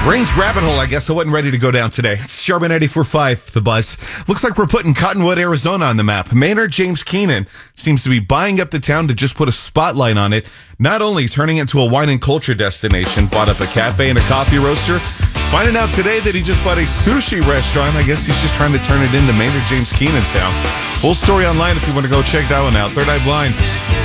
Range rabbit hole, I guess I wasn't ready to go down today. It's Sharman 94.5, The Buzz. Looks like we're putting Cottonwood, Arizona on the map. Mayor James Keenan seems to be buying up the town to just put a spotlight on it, not only turning it into a wine and culture destination, bought up a cafe and a coffee roaster, finding out today that he just bought a sushi restaurant. I guess he's just trying to turn it into Mayor James Keenan town. Full story online if you want to go check that one out. Third Eye Blind.